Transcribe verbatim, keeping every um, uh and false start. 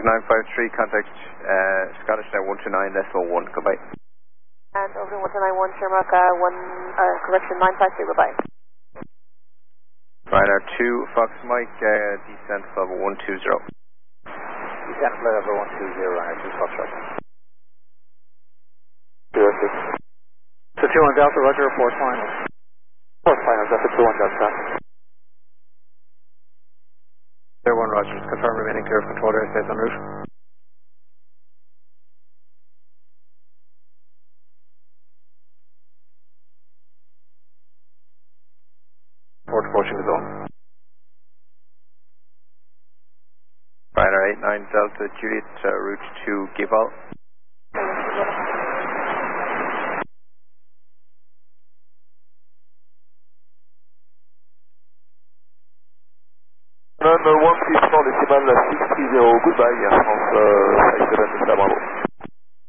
nine five three, contact uh, Scottish Net one two nine, decimal one, goodbye. And over one two nine one, Shamrock, uh, one, uh, correction, nine five three, goodbye. Ryanair two, Fox Mike, uh, descent level one two zero. Descent level one two zero, Ryanair two, Fox Mike. zero six. So two one Delta, Roger, report final. Report final, Delta two one Delta. zero one Roger, confirm remaining clear of control airspace en route. Port approaching the zone. Ryanair eight nine Delta, Juliet, uh, route to Gival. one six four decimal six three zero, goodbye, Air France, uh,